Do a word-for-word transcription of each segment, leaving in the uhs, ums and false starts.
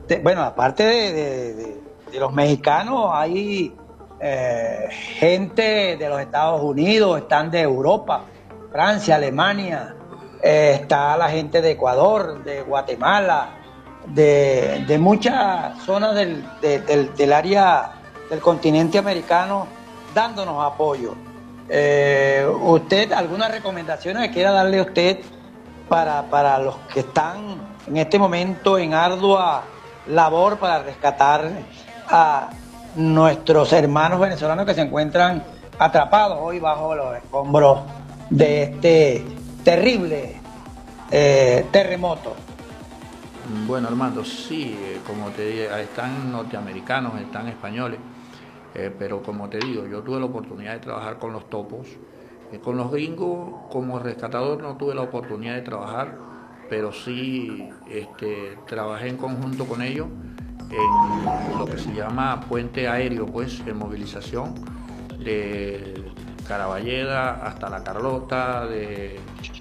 de, bueno, aparte de, de, de, de los mexicanos, hay eh, gente de los Estados Unidos, están de Europa, Francia, Alemania, eh, está la gente de Ecuador, de Guatemala, de, de muchas zonas del, de, del, del área del continente americano dándonos apoyo. Eh, ¿Usted, algunas recomendaciones que quiera darle a usted para, para los que están en este momento en ardua labor para rescatar a nuestros hermanos venezolanos que se encuentran atrapados hoy bajo los escombros de este terrible eh, terremoto? Bueno, Armando, sí, eh, como te dije, están norteamericanos, están españoles, eh, pero como te digo, yo tuve la oportunidad de trabajar con los topos. Eh, con los gringos, como rescatador, no tuve la oportunidad de trabajar, pero sí este, trabajé en conjunto con ellos en lo que se llama puente aéreo, pues, en movilización de Caraballeda hasta La Carlota, de...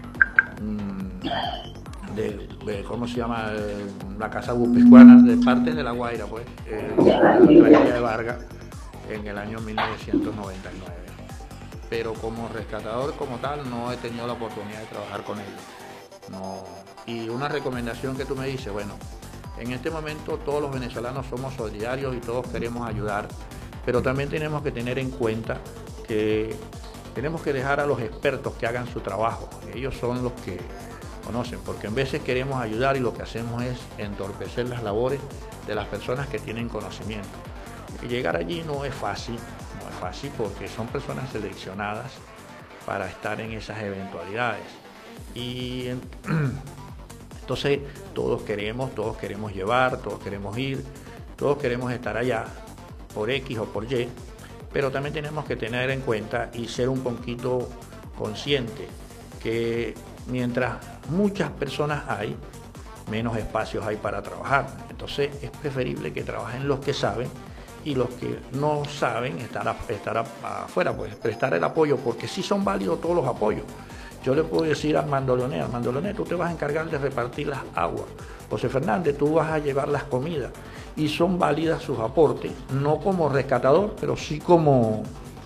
De, de, ¿cómo se llama? La Casa Guipuzcoana, de partes de La Guaira, pues, eh, la tragedia de Vargas en el año mil novecientos noventa y nueve. Pero como rescatador como tal no he tenido la oportunidad de trabajar con ellos. No. Y una recomendación que tú me dices, bueno, en este momento todos los venezolanos somos solidarios y todos queremos ayudar, pero también tenemos que tener en cuenta que tenemos que dejar a los expertos que hagan su trabajo. Ellos son los que conocen, porque en veces queremos ayudar y lo que hacemos es entorpecer las labores de las personas que tienen conocimiento. Y llegar allí no es fácil, no es fácil porque son personas seleccionadas para estar en esas eventualidades. Y entonces todos queremos, todos queremos llevar, todos queremos ir, todos queremos estar allá por X o por Y, pero también tenemos que tener en cuenta y ser un poquito conscientes que mientras muchas personas hay, menos espacios hay para trabajar. Entonces es preferible que trabajen los que saben y los que no saben estar, estar afuera, pues prestar el apoyo, porque sí son válidos todos los apoyos. Yo le puedo decir a Armando Leoné, Armando Leoné, tú te vas a encargar de repartir las aguas. José Fernández, tú vas a llevar las comidas. Y son válidas sus aportes, no como rescatador, pero sí como...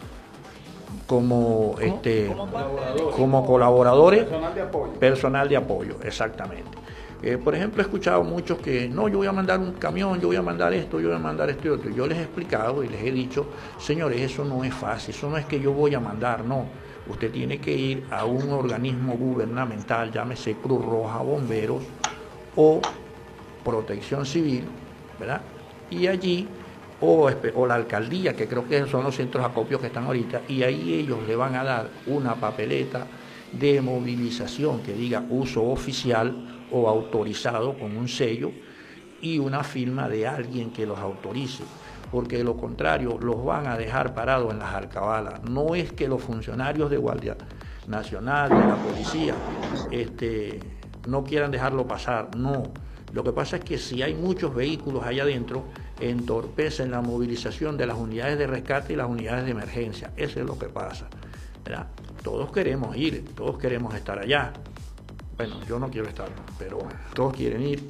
como, este, como, colaboradores, como colaboradores, personal de apoyo, personal de apoyo exactamente. Eh, por ejemplo, he escuchado muchos que, no, yo voy a mandar un camión, yo voy a mandar esto, yo voy a mandar esto y otro. Yo les he explicado y les he dicho, señores, eso no es fácil, eso no es que yo voy a mandar, no. Usted tiene que ir a un organismo gubernamental, llámese Cruz Roja, Bomberos o Protección Civil, ¿verdad? Y allí... O, o la alcaldía, que creo que son los centros acopios que están ahorita, y ahí ellos le van a dar una papeleta de movilización que diga uso oficial o autorizado con un sello y una firma de alguien que los autorice, porque de lo contrario los van a dejar parados en las alcabalas. No es que los funcionarios de Guardia Nacional, de la policía, este, no quieran dejarlo pasar, no. Lo que pasa es que si hay muchos vehículos allá adentro, entorpecen la movilización de las unidades de rescate y las unidades de emergencia. Eso es lo que pasa, ¿verdad? Todos queremos ir, todos queremos estar allá. Bueno, yo no quiero estar, pero todos quieren ir.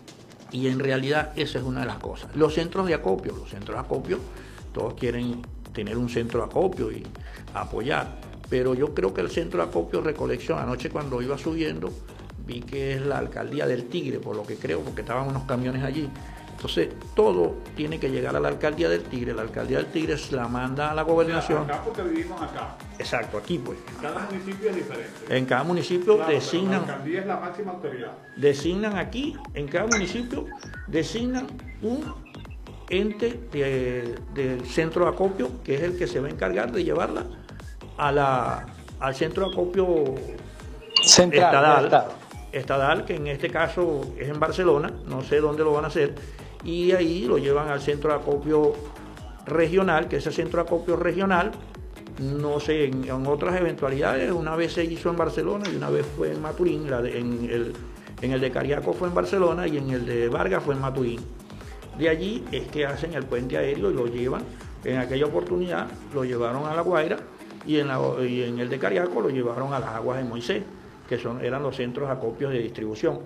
Y en realidad esa es una de las cosas. Los centros de acopio, los centros de acopio, todos quieren tener un centro de acopio y apoyar. Pero yo creo que el centro de acopio recolección, anoche cuando iba subiendo, vi que es la alcaldía del Tigre, por lo que creo, porque estaban unos camiones allí. Entonces, todo tiene que llegar a la alcaldía del Tigre. La alcaldía del Tigre se la manda a la gobernación. O sea, acá porque vivimos acá. Exacto, aquí pues. Cada municipio es diferente. En cada municipio claro, designan... La alcaldía es la máxima autoridad. Designan aquí, en cada municipio, designan un ente de, del centro de acopio, que es el que se va a encargar de llevarla a la, al centro de acopio central, estadal, estadal, que en este caso es en Barcelona, no sé dónde lo van a hacer, y ahí lo llevan al centro de acopio regional, que ese centro de acopio regional, no sé, en, en otras eventualidades, una vez se hizo en Barcelona y una vez fue en Maturín, la de, en, el, en el de Cariaco fue en Barcelona y en el de Vargas fue en Maturín. De allí es que hacen el puente aéreo y lo llevan. En aquella oportunidad lo llevaron a La Guaira y en, la, y en el de Cariaco lo llevaron a las aguas de Moisés, que son, eran los centros de acopio de distribución.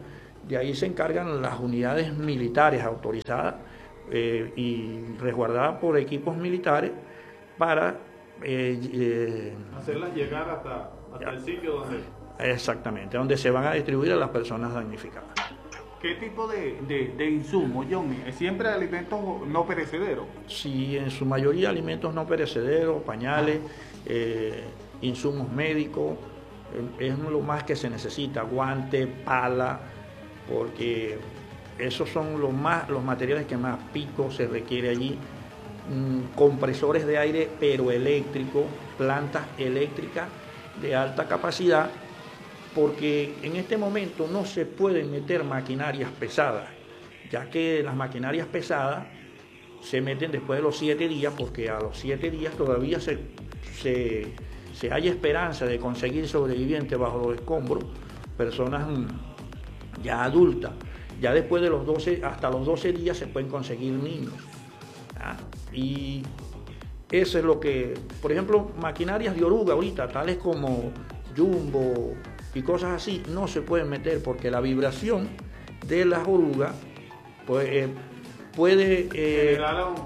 De ahí se encargan las unidades militares autorizadas eh, y resguardadas por equipos militares para eh, eh, hacerlas llegar hasta, hasta el sitio donde... Exactamente, donde se van a distribuir a las personas damnificadas. ¿Qué tipo de, de, de insumos, Johnny? ¿Siempre alimentos no perecederos? Sí, en su mayoría alimentos no perecederos, pañales, eh, insumos médicos, eh, es lo más que se necesita, guante, pala, porque esos son los, más, los materiales que más pico se requiere allí. Mm, compresores de aire, pero eléctricos, plantas eléctricas de alta capacidad, porque en este momento no se pueden meter maquinarias pesadas, ya que las maquinarias pesadas se meten después de los siete días, porque a los siete días todavía se, se, se hay esperanza de conseguir sobrevivientes bajo los escombros, personas ya adultas. Ya después de los doce, hasta los doce días se pueden conseguir niños. ¿Ah? Y eso es lo que, por ejemplo, maquinarias de oruga ahorita, tales como Jumbo y cosas así, no se pueden meter porque la vibración de las orugas pues, eh, puede eh,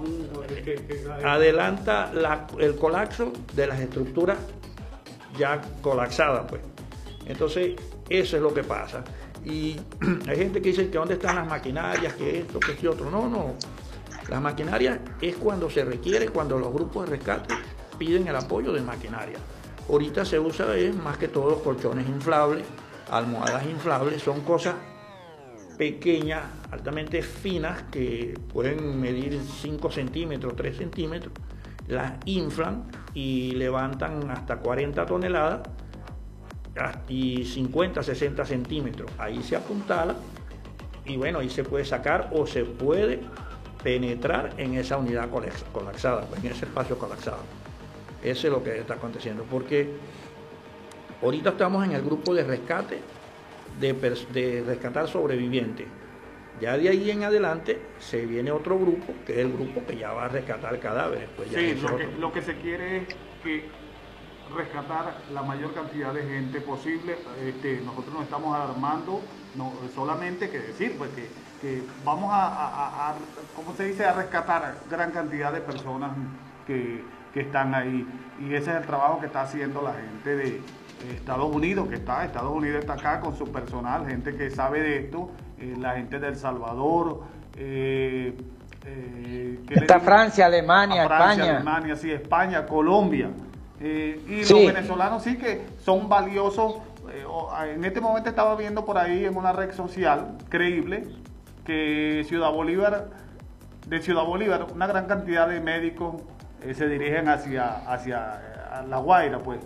adelanta la, el colapso de las estructuras ya colapsadas, pues. Entonces, eso es lo que pasa. Y hay gente que dice que dónde están las maquinarias, que esto, que este otro. No, no. Las maquinarias es cuando se requiere, cuando los grupos de rescate piden el apoyo de maquinaria. Ahorita se usa es, más que todo colchones inflables, almohadas inflables, son cosas pequeñas, altamente finas, que pueden medir cinco centímetros, tres centímetros, las inflan y levantan hasta cuarenta toneladas y cincuenta, sesenta centímetros. Ahí se apuntala y bueno, ahí se puede sacar o se puede penetrar en esa unidad colapsada, en ese espacio colapsado. Eso es lo que está aconteciendo, porque ahorita estamos en el grupo de rescate, de, de rescatar sobrevivientes. Ya de ahí en adelante se viene otro grupo, que es el grupo que ya va a rescatar cadáveres. Pues ya sí, lo que, lo que se quiere es que rescatar la mayor cantidad de gente posible. Este, nosotros nos estamos alarmando, no solamente que decir, pues que, que vamos a, a, a, ¿cómo se dice?, a rescatar gran cantidad de personas que, que están ahí. Y ese es el trabajo que está haciendo la gente de Estados Unidos, que está, Estados Unidos está acá con su personal, gente que sabe de esto, eh, la gente de El Salvador, eh, eh, está Francia, Alemania, Francia, España. Alemania, sí, España, Colombia. Eh, y sí. Los venezolanos sí que son valiosos. Eh, en este momento estaba viendo por ahí en una red social creíble que Ciudad Bolívar, de Ciudad Bolívar, una gran cantidad de médicos eh, se dirigen hacia, hacia La Guaira, pues.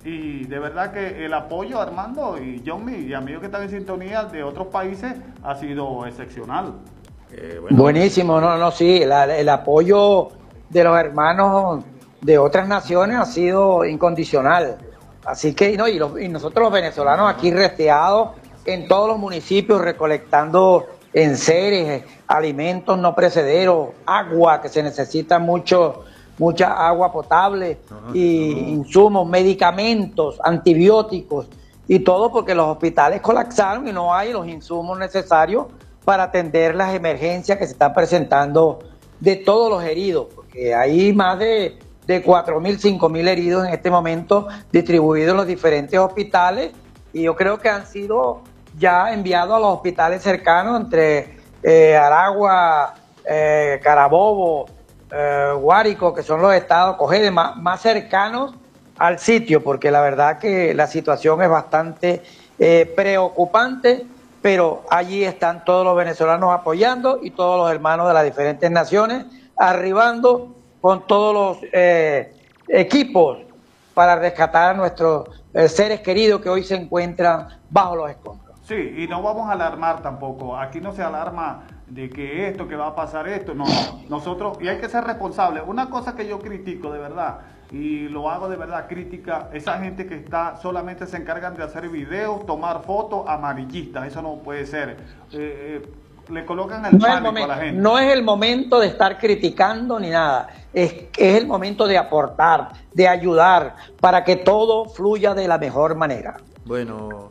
Y de verdad que el apoyo, Armando y Johnny y amigos que están en sintonía de otros países, ha sido excepcional. Eh, bueno. Buenísimo, no, no, sí, la, el apoyo de los hermanos de otras naciones ha sido incondicional. Así que, no, y, los, y nosotros los venezolanos aquí resteados en todos los municipios recolectando enseres, alimentos no perecederos, agua, que se necesita mucho, mucha agua potable, y insumos, medicamentos, antibióticos y todo, porque los hospitales colapsaron y no hay los insumos necesarios para atender las emergencias que se están presentando de todos los heridos, porque hay más de, de cuatro mil, cinco mil heridos en este momento distribuidos en los diferentes hospitales, y yo creo que han sido ya enviados a los hospitales cercanos entre eh, Aragua, eh, Carabobo, eh, Guárico, que son los estados Cogede, más, más cercanos al sitio, porque la verdad que la situación es bastante eh, preocupante, pero allí están todos los venezolanos apoyando y todos los hermanos de las diferentes naciones arribando con todos los eh, equipos para rescatar a nuestros eh, seres queridos que hoy se encuentran bajo los escombros. Sí, y no vamos a alarmar tampoco. Aquí no se alarma de que esto, que va a pasar esto. No, nosotros, y hay que ser responsables. Una cosa que yo critico de verdad, y lo hago de verdad crítica, esa gente que está solamente se encargan de hacer videos, tomar fotos amarillistas. Eso no puede ser. Eh, eh, le colocan el no pánico momento, a la gente. No es el momento de estar criticando ni nada. Es, es el momento de aportar, de ayudar, para que todo fluya de la mejor manera. Bueno,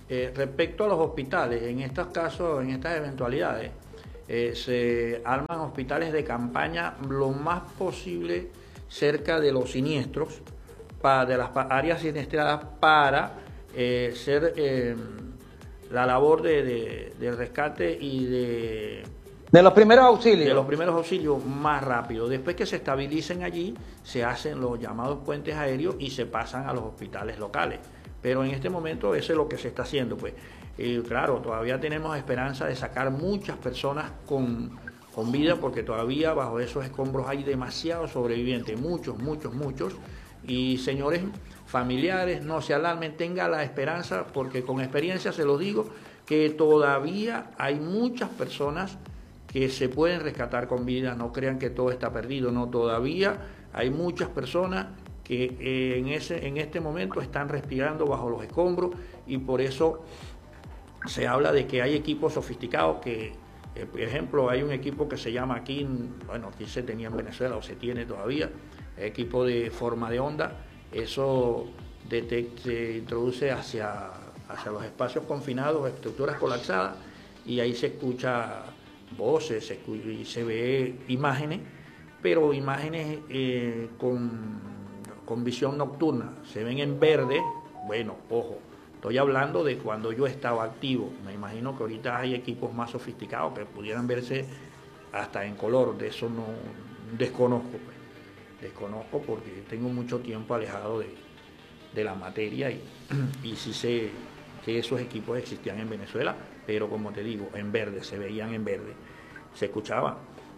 Eh, respecto a los hospitales, en estos casos, en estas eventualidades, eh, se arman hospitales de campaña lo más posible cerca de los siniestros, para, de las áreas siniestradas, para eh, ser eh, la labor de, de, de rescate y de... De los primeros auxilios. De los primeros auxilios más rápido. Después que se estabilicen allí, se hacen los llamados puentes aéreos y se pasan a los hospitales locales. Pero en este momento eso es lo que se está haciendo, pues. Y claro, todavía tenemos esperanza de sacar muchas personas con, con vida, porque todavía bajo esos escombros hay demasiados sobrevivientes, muchos, muchos, muchos. Y señores familiares, no se alarmen, tengan la esperanza, porque con experiencia se los digo, que todavía hay muchas personas que se pueden rescatar con vida. No crean que todo está perdido, no, todavía hay muchas personas que eh, en, ese, en este momento están respirando bajo los escombros, y por eso se habla de que hay equipos sofisticados que, eh, por ejemplo, hay un equipo que se llama aquí, bueno, aquí se tenía en Venezuela o se tiene todavía, equipo de forma de onda. Eso detecta, se introduce hacia, hacia los espacios confinados, estructuras colapsadas, y ahí se escucha voces, se escucha, y se ve imágenes, pero imágenes eh, con... con visión nocturna, se ven en verde. Bueno, ojo, estoy hablando de cuando yo estaba activo. Me imagino que ahorita hay equipos más sofisticados que pudieran verse hasta en color. De eso no desconozco, pues. Desconozco porque tengo mucho tiempo alejado de, de la materia, y, y sí sé que esos equipos existían en Venezuela, pero como te digo, en verde, se veían en verde, se escuchaban.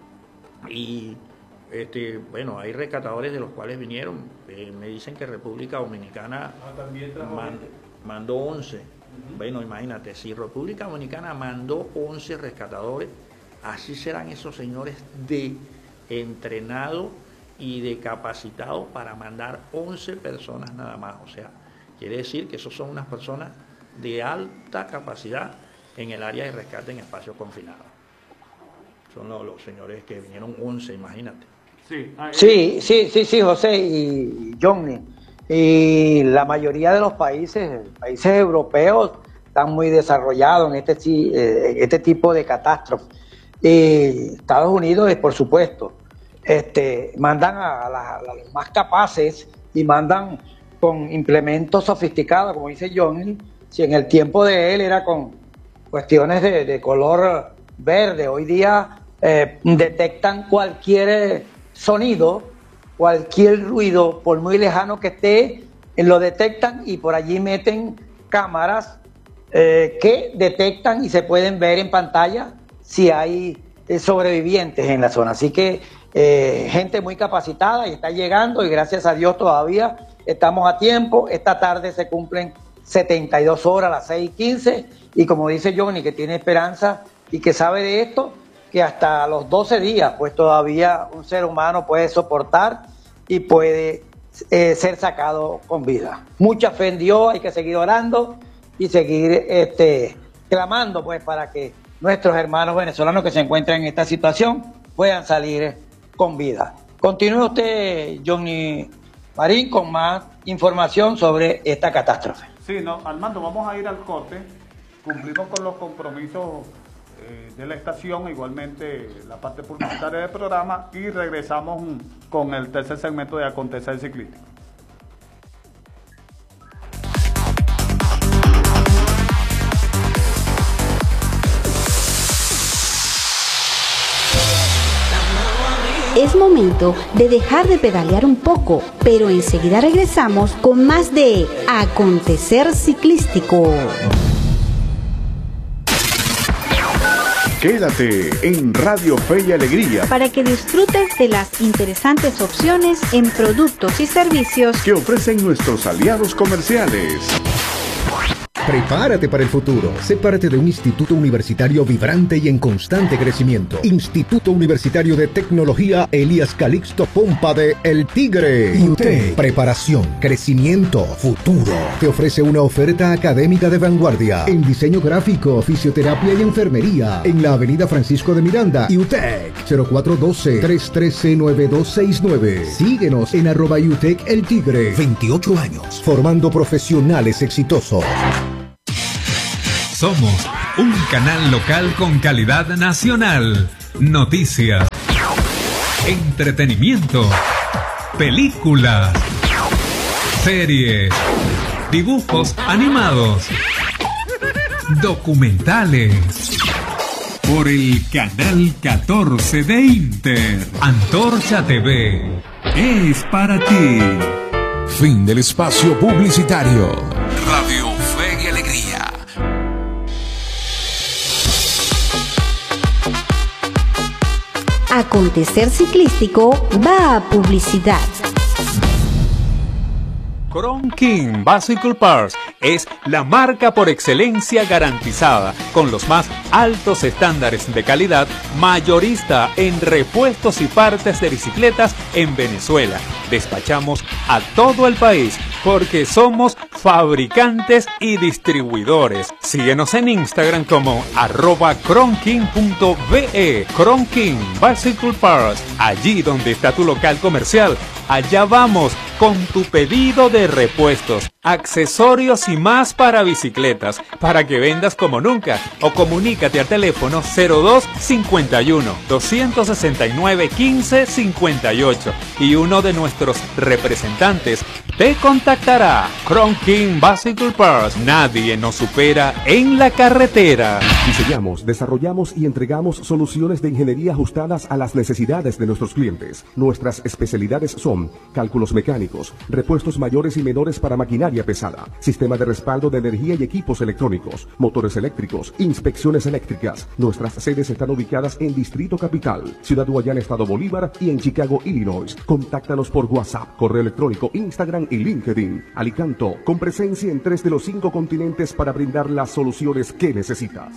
Y Este, bueno, hay rescatadores de los cuales vinieron, eh, me dicen que República Dominicana ah, man, mandó once. Uh-huh. Bueno, imagínate, si República Dominicana mandó once rescatadores, así serán esos señores de entrenado y de capacitado para mandar once personas nada más. O sea, quiere decir que esos son unas personas de alta capacidad en el área de rescate en espacios confinados. Son los, los señores que vinieron once, imagínate. Sí, ah, sí, sí, sí, sí, José y Johnny. Y la mayoría de los países, países europeos, están muy desarrollados en este, eh, este tipo de catástrofes. Y Estados Unidos, por supuesto, este, mandan a, la, a los más capaces y mandan con implementos sofisticados, como dice Johnny. Si en el tiempo de él era con cuestiones de, de color verde, hoy día eh, detectan cualquier sonido, cualquier ruido, por muy lejano que esté, eh, lo detectan, y por allí meten cámaras eh, que detectan y se pueden ver en pantalla si hay eh, sobrevivientes en la zona. Así que eh, gente muy capacitada, y está llegando, y gracias a Dios todavía estamos a tiempo. Esta tarde se cumplen setenta y dos horas, a las seis y quince, y como dice Johnny, que tiene esperanza y que sabe de esto, que hasta los doce días, pues todavía un ser humano puede soportar y puede eh, ser sacado con vida. Mucha fe en Dios, hay que seguir orando y seguir este, clamando, pues, para que nuestros hermanos venezolanos que se encuentran en esta situación puedan salir con vida. Continúe usted, Johnny Marín, con más información sobre esta catástrofe. Sí, no, Armando, vamos a ir al corte. Cumplimos con los compromisos de la estación, igualmente la parte publicitaria del programa, y regresamos con el tercer segmento de Acontecer Ciclístico. Es momento de dejar de pedalear un poco, pero enseguida regresamos con más de Acontecer Ciclístico. Quédate en Radio Fe y Alegría para que disfrutes de las interesantes opciones en productos y servicios que ofrecen nuestros aliados comerciales. Prepárate para el futuro. Sé parte de un instituto universitario vibrante y en constante crecimiento. Instituto Universitario de Tecnología Elías Calixto Pompa de El Tigre. I U T E C. Preparación, crecimiento, futuro. Te ofrece una oferta académica de vanguardia en diseño gráfico, fisioterapia y enfermería. En la avenida Francisco de Miranda. I U T E C. cero cuatro uno dos, tres uno tres, nueve dos seis nueve. Síguenos en arroba I U T E C El Tigre. veintiocho años. Formando profesionales exitosos. Somos un canal local con calidad nacional. Noticias, entretenimiento, películas, series, dibujos animados, documentales. Por el canal catorce de Inter, Antorcha T V es para ti. Fin del espacio publicitario. Radio Fe y Alegría. Acontecer Ciclístico va a publicidad. Kronking Bicycle Parts es la marca por excelencia garantizada, con los más altos estándares de calidad, mayorista en repuestos y partes de bicicletas en Venezuela. Despachamos a todo el país porque somos fabricantes y distribuidores. Síguenos en Instagram como arroba kronking punto be. Kronking Bicycle Parts, allí donde está tu local comercial. Allá vamos con tu pedido de repuestos, accesorios y más para bicicletas, para que vendas como nunca. O comunícate al teléfono cero dos cincuenta y uno, doscientos sesenta y nueve, quince cincuenta y ocho y uno de nuestros representantes te contactará. Kronking Bicycle Parts, nadie nos supera en la carretera. Diseñamos, desarrollamos y entregamos soluciones de ingeniería ajustadas a las necesidades de nuestros clientes. Nuestras especialidades son cálculos mecánicos, repuestos mayores y menores para maquinaria pesada, sistema de respaldo de energía y equipos electrónicos, motores eléctricos, inspecciones eléctricas. Nuestras sedes están ubicadas en Distrito Capital, Ciudad Guayana, Estado Bolívar y en Chicago, Illinois. Contáctanos por WhatsApp, correo electrónico, Instagram y LinkedIn. Alicanto, con presencia en tres de los cinco continentes para brindar las soluciones que necesitas.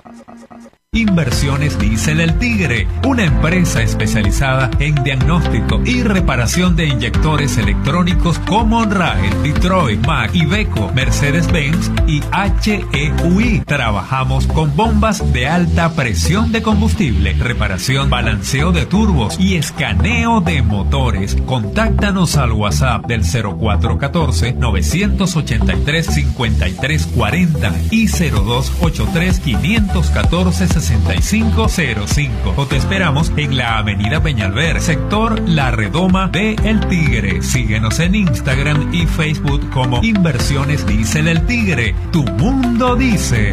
Inversiones Diesel El Tigre, una empresa especializada en diagnóstico y reparación de inyectores electrónicos como Rael, Detroit, Mack, Iveco, Mercedes-Benz y H E U I. Trabajamos con bombas de alta presión de combustible, reparación, balanceo de turbos y escaneo de motores. Contáctanos al WhatsApp del cero cuatro uno cuatro, nueve ocho tres, cinco tres cuatro cero y cero dos ocho tres, cinco uno cuatro, sesenta y cinco cero cinco, o te esperamos en la avenida Peñalver, sector La Redoma de El Tigre. Síguenos en Instagram y Facebook como Inversiones Diesel El Tigre. Tu mundo dice.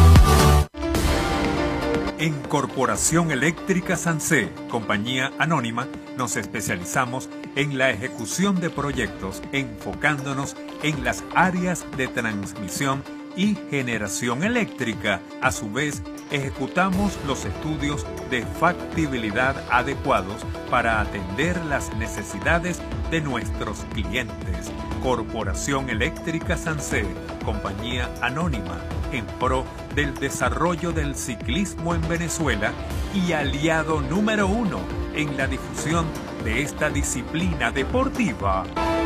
En Corporación Eléctrica Sancé, compañía anónima, nos especializamos en la ejecución de proyectos, enfocándonos en las áreas de transmisión y generación eléctrica. A su vez, ejecutamos los estudios de factibilidad adecuados para atender las necesidades de nuestros clientes. Corporación Eléctrica Sancé, compañía anónima, en pro del desarrollo del ciclismo en Venezuela y aliado número uno en la difusión de esta disciplina deportiva.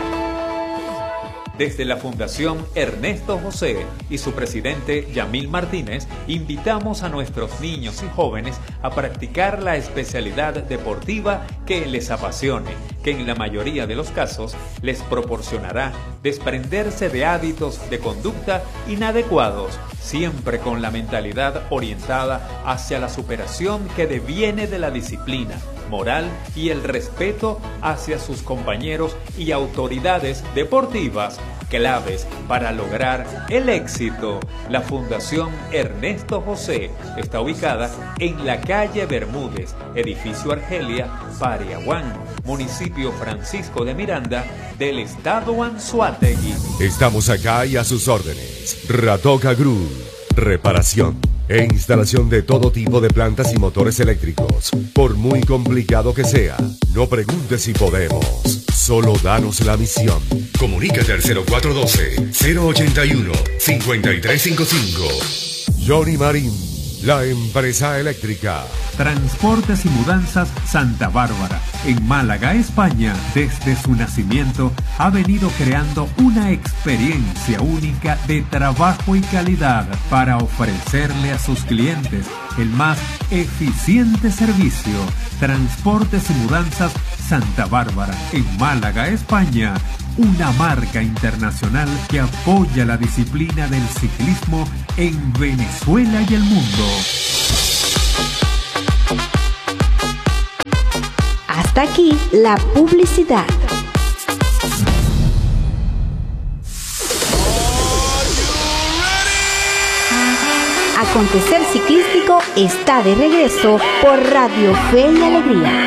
Desde la Fundación Ernesto José y su presidente Yamil Martínez, invitamos a nuestros niños y jóvenes a practicar la especialidad deportiva que les apasione, que en la mayoría de los casos les proporcionará desprenderse de hábitos de conducta inadecuados, siempre con la mentalidad orientada hacia la superación que deviene de la disciplina moral y el respeto hacia sus compañeros y autoridades deportivas, claves para lograr el éxito. La Fundación Ernesto José está ubicada en la calle Bermúdez, edificio Argelia, Pariaguán, municipio Francisco de Miranda, del estado Anzoátegui. Estamos acá y a sus órdenes. Ratoca Group, reparación e instalación de todo tipo de plantas y motores eléctricos. Por muy complicado que sea, no preguntes si podemos, solo danos la misión. Comunícate al cero cuatro uno dos, cero ocho uno, cinco tres cinco cinco. Johnny Marín, la empresa eléctrica. Transportes y Mudanzas Santa Bárbara, en Málaga, España. Desde su nacimiento ha venido creando una experiencia única de trabajo y calidad para ofrecerle a sus clientes el más eficiente servicio. Transportes y Mudanzas Santa Bárbara, en Málaga, España. Una marca internacional que apoya la disciplina del ciclismo en Venezuela y el mundo. Hasta aquí la publicidad. Acontecer Ciclístico está de regreso por Radio Fe y Alegría.